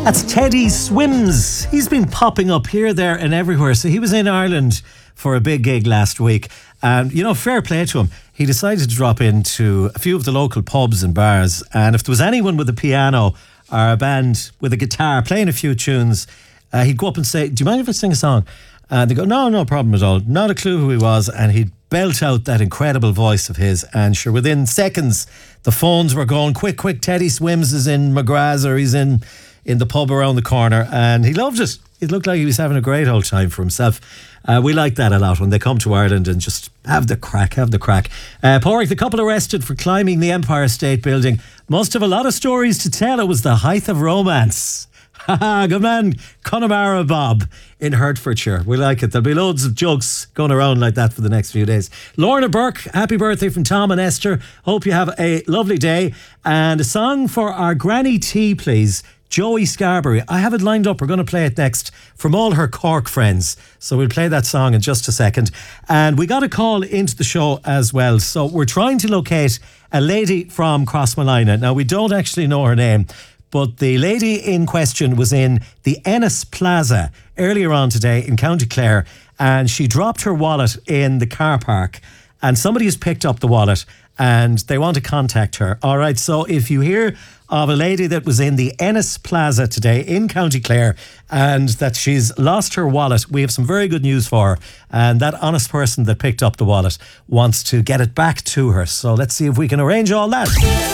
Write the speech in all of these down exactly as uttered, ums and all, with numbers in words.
That's Teddy Swims. He's been popping up here, there and everywhere. So he was in Ireland for a big gig last week. And, you know, fair play to him. He decided to drop into a few of the local pubs and bars. And if there was anyone with a piano or a band with a guitar playing a few tunes, uh, he'd go up and say, "Do you mind if I sing a song?" And they go, "No, no problem at all." Not a clue who he was. And he'd belt out that incredible voice of his. And sure, within seconds, the phones were going, quick, quick, Teddy Swims is in McGrath's, or he's in... in the pub around the corner, and he loved it. It looked like he was having a great old time for himself. Uh, we like that a lot when they come to Ireland and just have the crack, have the crack. Uh, Pádraig, the couple arrested for climbing the Empire State Building must have a lot of stories to tell. It was the height of romance. Ha good man, Connemara Bob in Hertfordshire. We like it. There'll be loads of jokes going around like that for the next few days. Lorna Burke, happy birthday from Tom and Esther. Hope you have a lovely day. And a song for our Granny T, please. Joey Scarberry. I have it lined up. We're going to play it next from all her Cork friends. So we'll play that song in just a second. And we got a call into the show as well. So we're trying to locate a lady from Crossmolina. Now, we don't actually know her name, but the lady in question was in the Ennis Plaza earlier on today in County Clare, and she dropped her wallet in the car park, and somebody has picked up the wallet and they want to contact her. All right, so if you hear of a lady that was in the Ennis Plaza today in County Clare and that she's lost her wallet, we have some very good news for her. And that honest person that picked up the wallet wants to get it back to her. So let's see if we can arrange all that.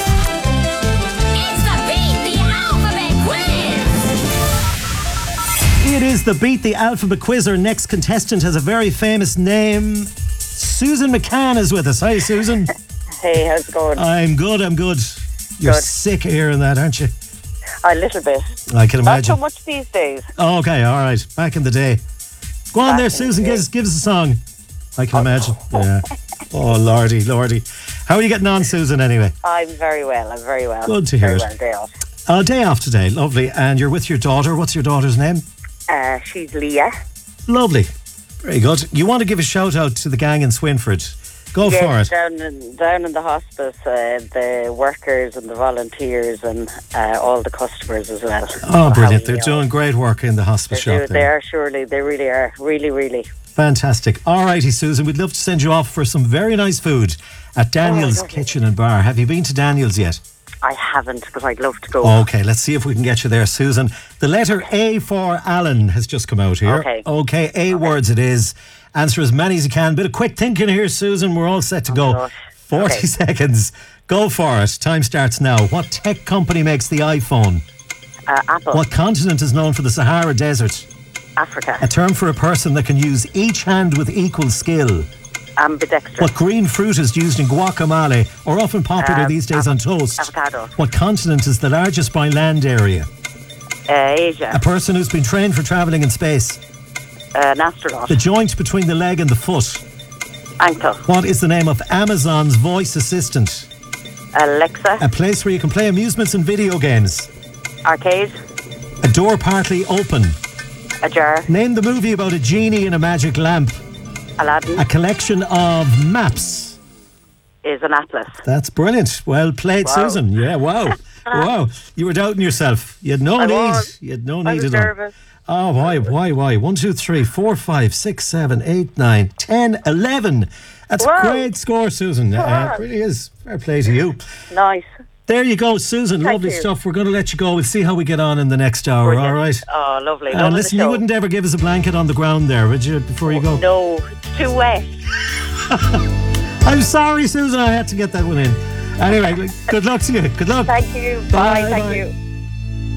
It's the Beat the Alphabet Quiz! It is the Beat the Alphabet Quiz. Our next contestant has a very famous name. Susan McCann is with us. Hi, Susan. Hey, how's it going? I'm good, I'm good. You're Good. sick of hearing that, aren't you? A little bit. I can Not imagine. so much these days. Oh, okay, all right. Back in the day. Go on Back there, in the Susan. day. Give us, give us a song. I can imagine. Yeah. Oh, lordy, lordy. How are you getting on, Susan, anyway? I'm very well. I'm very well. Good to hear very it. Well, day off. Oh, day off today. Lovely. And you're with your daughter. What's your daughter's name? Uh, she's Leah. Lovely. Very good. You want to give a shout out to the gang in Swinford. Go yes, for it. Down in, down in the hospice, uh, the workers and the volunteers and uh, all the customers as well. Oh, brilliant. How They're we, uh, doing great work in the hospice They, shop do, they there. are, surely. They really are. Really, really. Fantastic. All righty, Susan. We'd love to send you off for some very nice food at Daniel's Oh, lovely. Kitchen and Bar. Have you been to Daniel's yet? I haven't, but I'd love to go. Okay, let's see if we can get you there, Susan. The letter A for Alan has just come out here. Okay. Okay, A words it is. Answer as many as you can. Bit of quick thinking here, Susan. We're all set to go. gosh. forty Okay. seconds. Go for it. Time starts now. What tech company makes the iPhone? Uh, Apple. What continent is known for the Sahara Desert? Africa. A term for a person that can use each hand with equal skill. Ambidextrous. What green fruit is used in guacamole, or often popular Um, these days on toast? Avocado. What continent is the largest by land area? Uh, Asia. A person who's been trained for travelling in space. Uh, an astronaut. The joint between the leg and the foot. Ankle. What is the name of Amazon's voice assistant? Alexa. A place where you can play amusements and video games. Arcade. A door partly open. A jar. Name the movie about a genie in a magic lamp. Aladdin. A collection of maps. Is an atlas. That's brilliant. Well played, Wow. Susan. Yeah, wow. Wow. You were doubting yourself. You had no I need. was. You had no I need was at all. nervous. Oh, why, why, why? One, two, three, four, five, six, seven, eight, nine, ten, eleven. That's Wow. a great score, Susan. Uh, Wow. it really is. Fair play to you. Nice. There you go, Susan. Thank Lovely you. stuff. We're going to let you go. We'll see how we get on in the next hour, Brilliant. all right? Oh, lovely. And Lovely listen, the you show. wouldn't ever give us a blanket on the ground there, would you, before you go? No, it's too wet. I'm sorry, Susan. I had to get that one in. Anyway, good luck to you. Good luck. Thank you. Bye, Bye. Thank bye. you.